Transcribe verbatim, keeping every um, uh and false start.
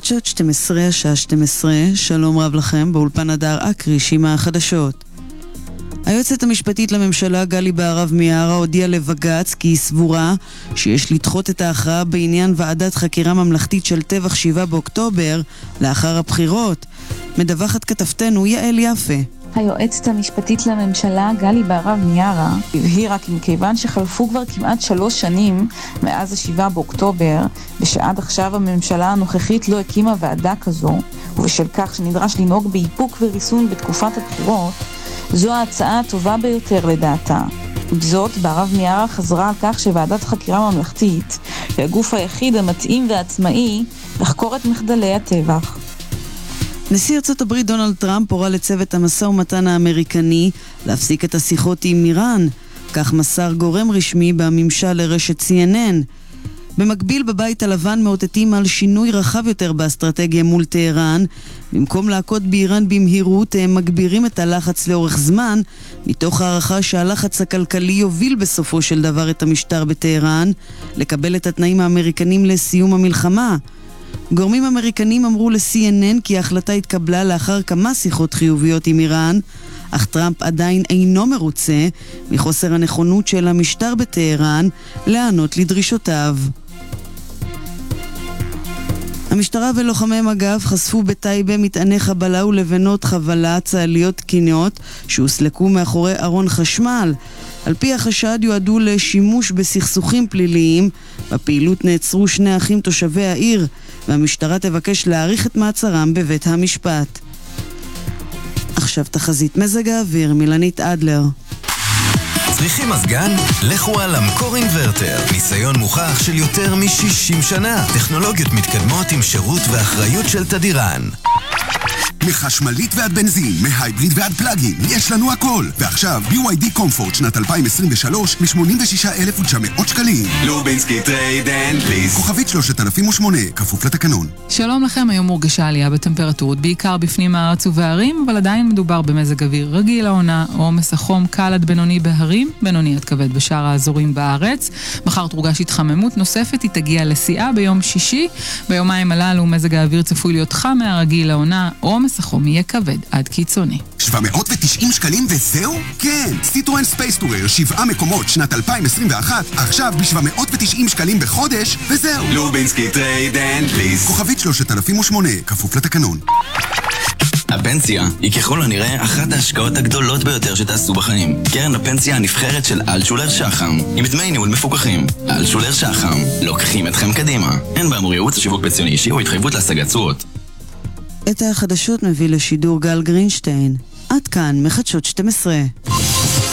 חדשות שתים עשרה, השעה שתים עשרה, שלום רב לכם, באולפן הדר אקריש עם החדשות. היועצת המשפטית לממשלה גלי בהרב מיארה הודיעה לבג"ץ כי היא סבורה שיש לדחות את ההכרעה בעניין ועדת חקירה ממלכתית של טבח שבעה באוקטובר לאחר הבחירות. מדווחת כתבתנו יעל יפה. היועצת המשפטית לממשלה גלי בהרב מיארה הבהירה כי מכיוון שחלפו כבר כמעט שלוש שנים מאז השבעה באוקטובר, ושעד עכשיו הממשלה הנוכחית לא הקימה ועדה כזו, ובשל כך שנדרש לנהוג באיפוק וריסון בתקופת הבחירות, זו ההצעה הטובה ביותר לדעתה. בזאת, בהרב מיארה חזרה על כך שוועדת חקירה ממלכתית היא הגוף היחיד המתאים והעצמאי לחקור את מחדלי הטבח. נשיא ארצות הברית דונלד טראמפ הורה לצוות המשא ומתן האמריקני להפסיק את השיחות עם איראן, כך מסר גורם רשמי בממשל לרשת סי אן אן. במקביל בבית הלבן מאותתים על שינוי רחב יותר באסטרטגיה מול טהרן. במקום להכות באיראן במהירות, הם מגבירים את הלחץ לאורך זמן, מתוך הערכה שהלחץ הכלכלי יוביל בסופו של דבר את המשטר בטהרן לקבל את התנאים האמריקנים לסיום המלחמה. גורמים אמריקנים אמרו ל-סי אן אן כי ההחלטה התקבלה לאחר כמה שיחות חיוביות עם איראן, אך טראמפ עדיין אינו מרוצה מחוסר הנכונות של המשטר בטהרן לענות לדרישותיו. המשטרה ולוחמי מג"ב חשפו בטייבה מטעני חבלה ולבנות חבלה צה"ליות תקינות שהוסלקו מאחורי ארון חשמל. על פי החשד יועדו לשימוש בסכסוכים פליליים. בפעילות נעצרו שני אחים תושבי העיר, והמשטרה תבקש להאריך את מעצרם בבית המשפט. עכשיו תחזית מזג האוויר מילנית אדלר. צריכים מזגן? לכו על המקור אינברטר. ניסיון מוכח של יותר מ-שישים שנה. טכנולוגיות מתקדמות עם שירות ואחריות של תדירן. מחשמלית ועד בנזין, מהייבריד ועד פלאגין, יש לנו הכל. ועכשיו בי וואי די קומפורט שנת אלפיים עשרים ושלוש ב-שמונים ושישה אלף ותשע מאות שקלים. לובינסקי טרייד אנד ליס. כוכבית שלושת אלפים ושמונה, כפוף לתקנון. שלום לכם, היום מורגשה עלייה בטמפרטורות, בעיקר בפנים הארץ ובערים, אבל עדיין מדובר במזג אוויר רגיל העונה, עומס החום קל עד בינוני בהרים, בינוני עד כבד בשאר האזורים בארץ. מחר תורגש התחממות נוספת, היא תגיע לשיאה ביום שישי. ביומיים הללו מזג האוויר צפוי להיות חם מהרגיל העונה, עומס החום יהיה כבד עד קיצוני. שבע מאות ותשעים שקלים וזהו? כן, סיטרואן ספייס טורר, שבעה מקומות שנת אלפיים עשרים ואחת, עכשיו ב-שבע מאות ותשעים שקלים בחודש וזהו. לובינסקי טרייד אנד ליס. כוכבית שלושת אלפים ושמונה, כפוף לתקנון. הפנסיה היא ככל הנראה אחת ההשקעות הגדולות ביותר שתעשו בחיים. קרן הפנסיה הנבחרת של אלטשולר שחם, עם דמי ניהול מפוקחים. אלטשולר שחם, לוקחים אתכם קדימה. אין באמור ייעוץ שיווק פנסיוני אישי או התחייבות להשגת תשואות. את החדשות מביא לשידור גל גרינשטיין. עד כאן מחדשות שתים עשרה.